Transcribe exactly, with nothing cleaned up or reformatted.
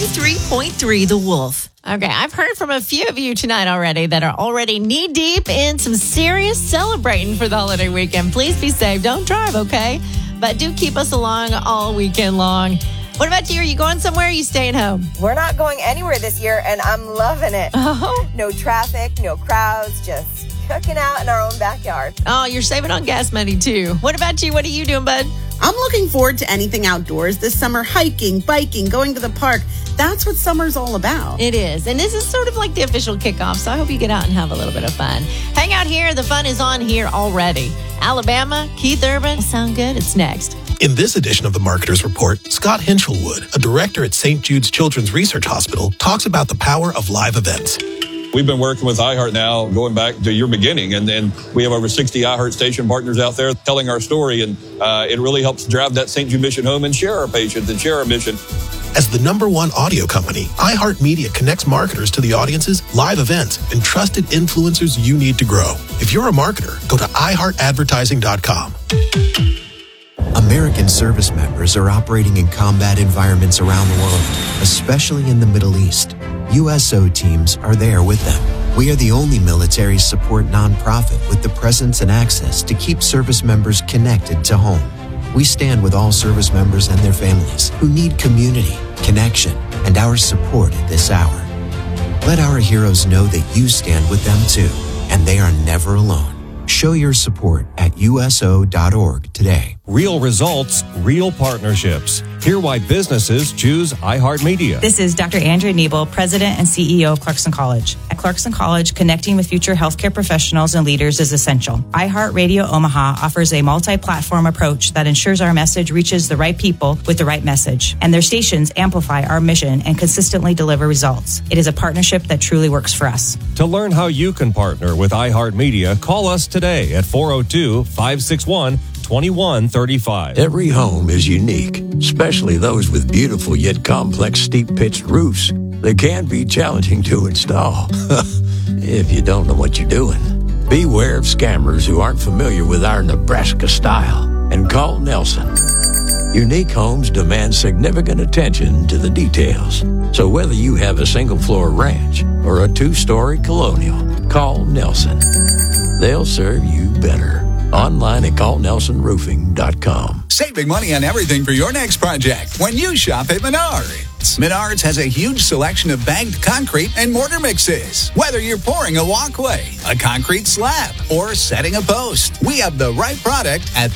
ninety-three point three The Wolf. Okay, I've heard from a few of you tonight already that are already knee-deep in some serious celebrating for the holiday weekend. Please be safe. Don't drive, okay? But do keep us along all weekend long. What about you? Are you going somewhere or are you staying home? We're not going anywhere this year, and I'm loving it. Oh. No traffic, no crowds, just cooking out in our own backyard. Oh, you're saving on gas money, too. What about you? What are you doing, bud? I'm looking forward to anything outdoors this summer. Hiking, biking, going to the park. That's what summer's all about. It is. And this is sort of like the official kickoff, so I hope you get out and have a little bit of fun. Hang out here. The fun is on here already. Alabama, Keith Urban. Sound good? It's next. In this edition of the Marketer's Report, Scott Hinchelwood, a director at Saint Jude's Children's Research Hospital, talks about the power of live events. We've been working with iHeart now going back to your beginning, and then we have over sixty iHeart station partners out there telling our story, and uh, it really helps drive that Saint Jude mission home and share our patients and share our mission. As the number one audio company, iHeartMedia connects marketers to the audiences, live events, and trusted influencers you need to grow. If you're a marketer, go to i heart advertising dot com. American service members are operating in combat environments around the world, especially in the Middle East. U S O teams are there with them. We are the only military support nonprofit with the presence and access to keep service members connected to home. We stand with all service members and their families who need community, connection, and our support at this hour. Let our heroes know that you stand with them too, and they are never alone. Show your support at U S O dot org today. Real results, real partnerships. Hear why businesses choose iHeartMedia. This is Doctor Andrea Nebel, President and C E O of Clarkson College. At Clarkson College, connecting with future healthcare professionals and leaders is essential. iHeartRadio Omaha offers a multi-platform approach that ensures our message reaches the right people with the right message, and their stations amplify our mission and consistently deliver results. It is a partnership that truly works for us. To learn how you can partner with iHeartMedia, call us today at four oh two, five six one, two one three five. Every home is unique, especially those with beautiful yet complex steep-pitched roofs. They can be challenging to install if you don't know what you're doing. Beware of scammers who aren't familiar with our Nebraska style, and call Nelson. Unique homes demand significant attention to the details. So whether you have a single-floor ranch or a two-story colonial, call Nelson. They'll serve you better. Online at call nelson roofing dot com. Save big money on everything for your next project when you shop at Menards. Menards has a huge selection of bagged concrete and mortar mixes. Whether you're pouring a walkway, a concrete slab, or setting a post, we have the right product at